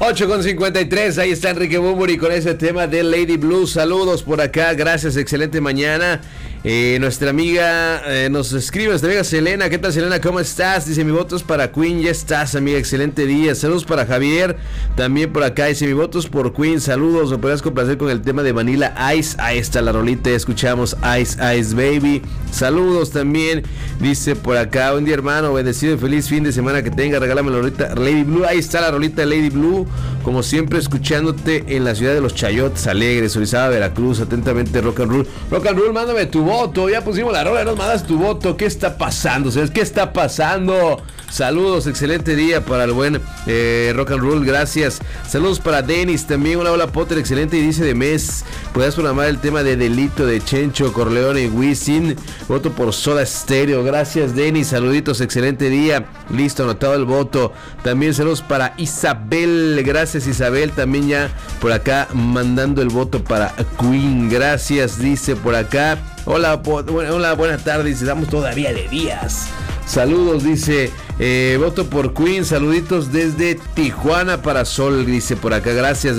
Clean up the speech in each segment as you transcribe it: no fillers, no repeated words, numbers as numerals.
8:53, ahí está Enrique Bunbury con ese tema de Lady Blue. Saludos por acá, gracias, excelente mañana. Nuestra amiga nos escribe, nuestra amiga Selena. ¿Qué tal, Selena? ¿Cómo estás? Dice, mi voto es para Queen. Ya estás, amiga, excelente día. Saludos para Javier, también por acá. Dice, mi voto es por Queen. Saludos, me podrías complacer con el tema de Vanilla Ice. Ahí está la rolita, escuchamos Ice Ice Baby. Saludos también, dice por acá, buen día, hermano, bendecido y feliz fin de semana que tenga. Regálame la rolita Lady Blue. Ahí está la rolita de Lady Blue, como siempre, escuchándote en la ciudad de los Chayotes Alegres, Orizaba, Veracruz. Atentamente, Rock and Roll. Rock and Roll, mándame tu voto. Ya pusimos la rola, nos mandas tu voto. ¿Qué está pasando? ¿Sabes qué está pasando? Saludos, excelente día para el buen Rock and Roll, gracias. Saludos para Denis también. Hola Potter, excelente inicio de mes. Podrías programar el tema de Delito de Chencho, Corleone y Wisin. Voto por Soda Stereo, gracias Denis. Saluditos, excelente día. Listo, anotado el voto. También saludos para Isabel, gracias Isabel. También ya por acá mandando el voto para Queen, gracias, dice por acá. Hola, buenas tardes. Estamos todavía de días. Saludos, dice, voto por Queen, saluditos desde Tijuana para Sol, dice por acá, gracias,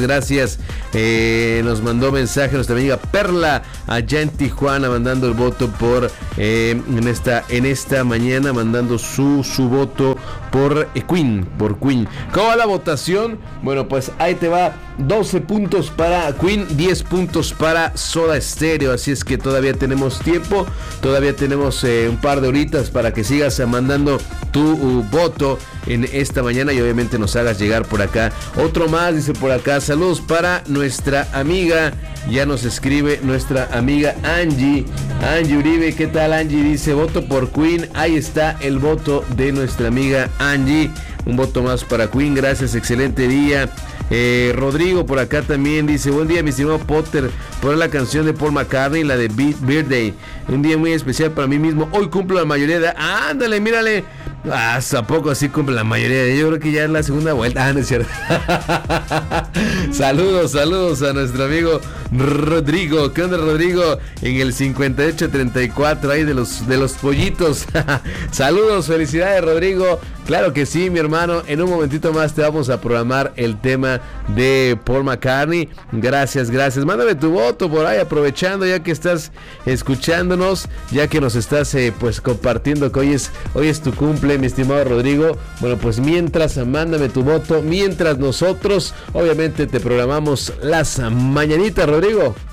nos mandó mensaje nuestra amiga Perla, allá en Tijuana, mandando el voto por, en esta mañana, mandando su voto por Queen. ¿Cómo va la votación? Bueno, pues ahí te va, 12 puntos para Queen, 10 puntos para Soda Stereo, así es que todavía tenemos tiempo, todavía tenemos un par de horitas para que sigas mandando tu voto en esta mañana y obviamente nos hagas llegar por acá. Otro más, dice por acá, saludos para nuestra amiga, ya nos escribe nuestra amiga Angie Uribe. ¿Qué tal, Angie? Dice, voto por Queen. Ahí está el voto de nuestra amiga Angie, un voto más para Queen, gracias, excelente día. Rodrigo por acá también dice, buen día mi estimado Potter, por la canción de Paul McCartney, la de Birthday, un día muy especial para mí mismo, hoy cumplo la mayoría de... ándale, mírale, ¿a poco así cumple la mayoría de... yo creo que ya es la segunda vuelta? No es cierto. saludos a nuestro amigo Rodrigo. ¿Qué onda, Rodrigo? En el 5834 ahí de los pollitos. Saludos, felicidades, Rodrigo. Claro que sí, mi hermano, en un momentito más te vamos a programar el tema de Paul McCartney. Gracias, mándame tu voto por ahí, aprovechando ya que estás escuchándonos, ya que nos estás pues compartiendo que hoy es tu cumple, mi estimado Rodrigo. Bueno, pues mientras, mándame tu voto, mientras nosotros obviamente te programamos las mañanitas, Rodrigo.